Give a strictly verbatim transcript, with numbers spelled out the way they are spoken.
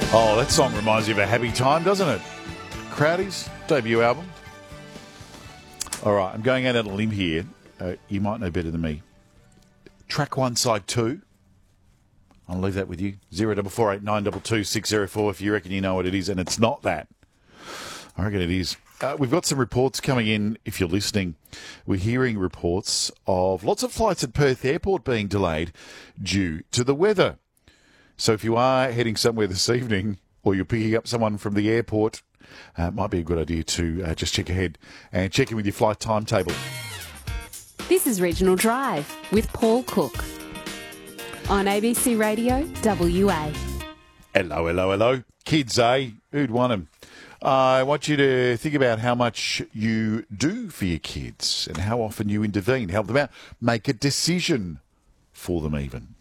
Oh, that song reminds you of a happy time, doesn't it? Crowdy's debut album. All right, I'm going out on a limb here. Uh, you might know better than me. Track one, side two. I'll leave that with you. Zero double four eight nine double two six zero four if you reckon you know what it is, and it's not that. I reckon it is. Uh, we've got some reports coming in, if you're listening. We're hearing reports of lots of flights at Perth Airport being delayed due to the weather. So if you are heading somewhere this evening or you're picking up someone from the airport, uh, it might be a good idea to uh, just check ahead and check in with your flight timetable. This is Regional Drive with Paul Cook on A B C Radio W A. Hello, hello, hello. Kids, eh? Who'd want them? I want you to think about how much you do for your kids and how often you intervene, help them out, make a decision for them even.